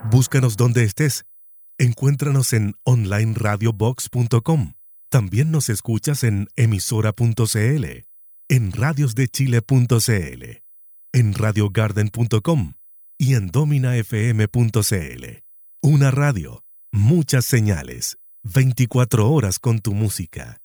Búscanos donde estés. Encuéntranos en onlineradiobox.com. También nos escuchas en emisora.cl, en radiosdechile.cl, en radiogarden.com y en dominafm.cl. Una radio, muchas señales, 24 horas con tu música.